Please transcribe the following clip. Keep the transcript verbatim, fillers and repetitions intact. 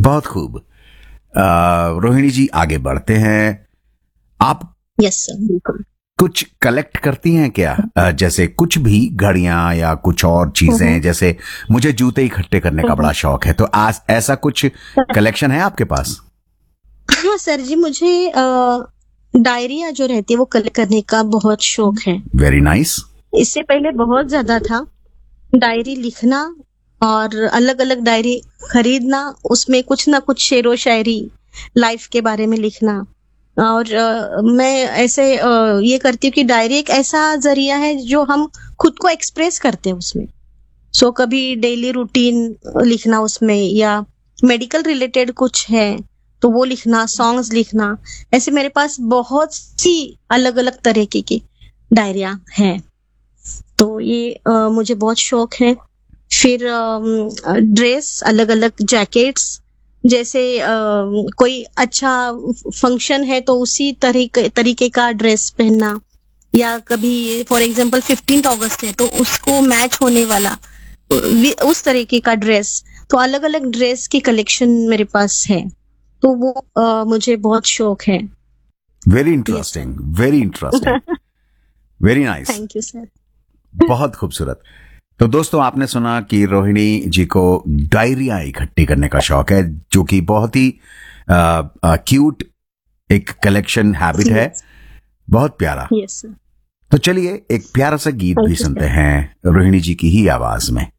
बहुत खूब। अ, रोहिणी जी आगे बढ़ते हैं। आप यस सर, बिल्कुल। कुछ कलेक्ट करती हैं क्या? अ, जैसे कुछ भी घड़ियां या कुछ और चीजें, जैसे मुझे जूते इकट्ठे करने का बड़ा शौक है, तो आज ऐसा कुछ कलेक्शन है आपके पास? हाँ सर जी, मुझे डायरिया जो रहती है वो कलेक्ट करने का बहुत शौक है। Very nice. इससे पहले बहुत ज्यादा था, डायरी लिखना और अलग अलग डायरी खरीदना, उसमें कुछ ना कुछ शेरो शायरी लाइफ के बारे में लिखना। और अ, मैं ऐसे अ, ये करती हूँ कि डायरी एक ऐसा जरिया है जो हम खुद को एक्सप्रेस करते हैं उसमें। सो कभी डेली रूटीन लिखना उसमें, या मेडिकल रिलेटेड कुछ है तो वो लिखना, सॉन्ग्स लिखना। ऐसे मेरे पास बहुत सी अलग अलग तरीके की डायरिया हैं। तो ये अ, मुझे बहुत शौक है। फिर ड्रेस, अलग अलग जैकेट्स, जैसे अ, कोई अच्छा फंक्शन है तो उसी तरीके तरीके का ड्रेस पहनना, या कभी फॉर एग्जांपल फिफ्टीन अगस्त है तो उसको मैच होने वाला वी- उस तरीके का ड्रेस। तो अलग अलग ड्रेस की कलेक्शन मेरे पास है, तो वो अ, मुझे बहुत शौक है। Very yes sir. Interesting, very interesting, very nice. Thank you sir. बहुत खूबसूरत। तो दोस्तों, आपने सुना कि रोहिणी जी को डायरिया इकट्ठी करने का शौक है, जो कि बहुत ही क्यूट एक कलेक्शन हैबिट है। यस बहुत प्यारा। Yes sir. तो चलिए एक प्यारा सा गीत भी थैंक यू सुनते सर। हैं रोहिणी जी की ही आवाज में।